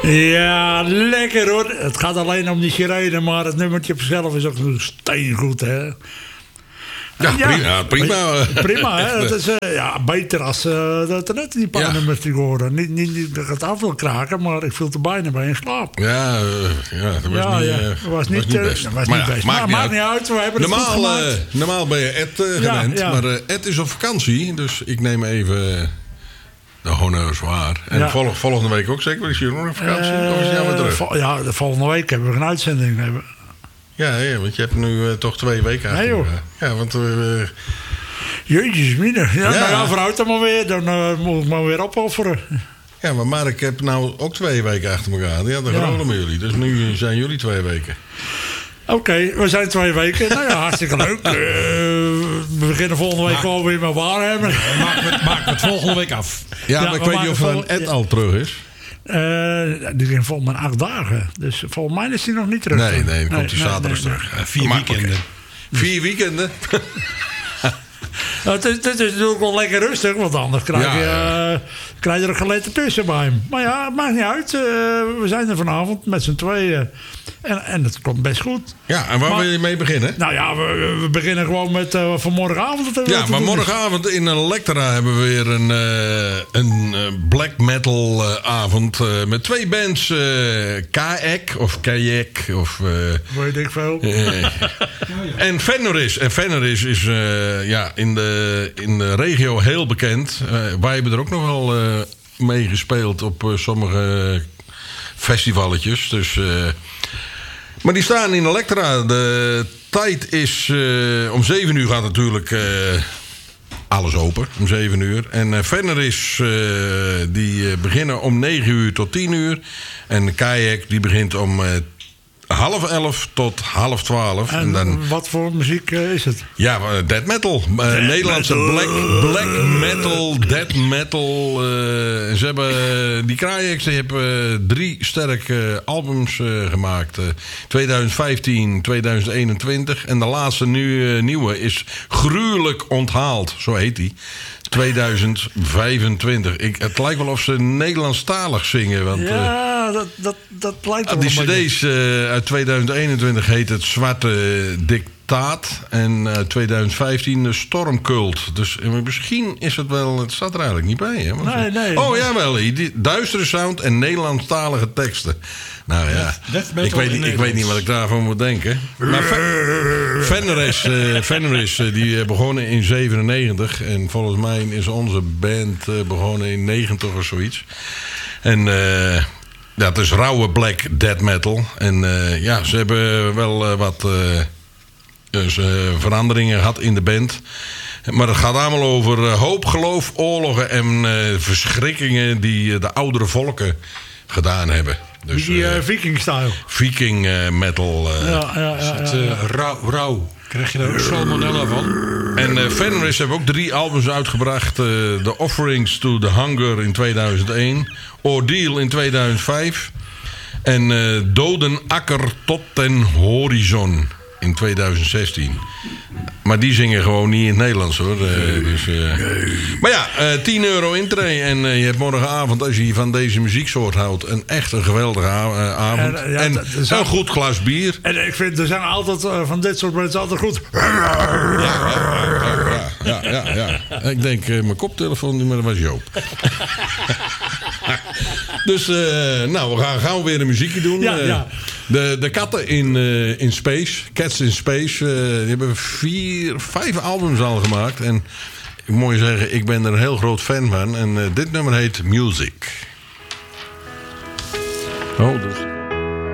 Ja, lekker hoor. Het gaat alleen om die sirene, maar het nummertje op zichzelf is ook steengoed, hè. Ja, prima. Prima, hè. Dat is beter als dat er net die paar nummers die horen. Niet dat ik het af wil kraken, maar ik viel er bijna bij in slaap. Ja, dat was niet best. Dat was niet best. Maar maakt niet uit, we hebben het goed gemaakt. Normaal ben je Ed gewend, maar Ed is op vakantie. Dus ik neem even de honneurs waar. En volgende week ook zeker? Is je nog op vakantie? Of is hij weer terug? De volgende week hebben we een uitzending. Ja, want je hebt nu toch 2 weken achter elkaar. Ja, want jeetjes, mine. Ja, vooruit dan maar weer. Dan moet ik maar weer opofferen. Ja, maar Mark heb nou ook 2 weken achter elkaar. Die hadden gewonnen met jullie. Dus nu zijn jullie 2 weken. Oké, we zijn 2 weken. Nou ja, hartstikke leuk. We beginnen volgende week gewoon weer met Waarhemmen. Maken we het volgende week af. Ja, maar ik weet niet of Ed al terug is. Die ging volgens mij 8 dagen. Dus volgens mij is hij nog niet terug. Nee, dan komt hij zaterdag terug. 4 weekenden. Okay. 4 weekenden? Het is natuurlijk wel lekker rustig, want anders krijg je er een gelette tussen bij hem. Maar ja, het maakt niet uit. We zijn er vanavond met z'n tweeën. En het komt best goed. Ja, en waar wil je mee beginnen? Nou ja, we beginnen gewoon met vanmorgenavond. Ja, maar morgenavond in Electra hebben we weer een black metal avond met 2 bands. Kayak of weet ik veel. En Fenris. En Fenris is in de regio heel bekend. Wij hebben er ook nog wel mee gespeeld op sommige festivaletjes. Dus... Maar die staan in Electra. De tijd is... om 7 uur gaat natuurlijk alles open. Om 7 uur. En Fenris die beginnen om 9 uur tot 10 uur. En Kayak die begint om 11:30 tot 11:30. En dan, wat voor muziek is het? Ja, death metal. Nederlandse black metal, death metal. Ze hebben, die Krajeks hebben 3 sterke albums gemaakt. 2015, 2021. En de laatste nieuwe is Gruwelijk Onthaald. Zo heet die. 2025. Het lijkt wel of ze Nederlandstalig zingen. Want, dat lijkt wel. Die cd's uit 2021 heet het Zwarte Dictaat. En 2015 de Stormcult. Dus misschien is het wel... Het staat er eigenlijk niet bij. Hè? Nee. Oh jawel. Duistere sound en Nederlandstalige teksten. Nou ja, ik weet niet wat ik daarvan moet denken. Maar Fenris die begonnen in 97. En volgens mij is onze band begonnen in 90 of zoiets. En het is rauwe black death metal. En ze hebben wel wat veranderingen gehad in de band. Maar het gaat allemaal over hoop, geloof, oorlogen en verschrikkingen die de oudere volken gedaan hebben. Dus, die Viking-style. Viking metal. Rauw. Krijg je daar ook salmonella van? En Fenris hebben ook 3 albums uitgebracht. The Offerings to the Hunger in 2001. Ordeal in 2005. En Dodenakker tot den Horizon in 2016. Maar die zingen gewoon niet in het Nederlands hoor. Maar ja, €10 intree. En je hebt morgenavond, als je van deze muzieksoort houdt, echt een geweldige avond. En een goed glas bier. En ik vind, er zijn altijd van dit soort mensen altijd goed. Ja. Ik denk, mijn koptelefoon niet meer, dat was Joop. Dus, we gaan gauw weer een muziekje doen. Ja. De katten in Space, Cats in Space, die hebben 5 albums al gemaakt. En ik moet je zeggen, ik ben er een heel groot fan van. En dit nummer heet Music. Oh, dus...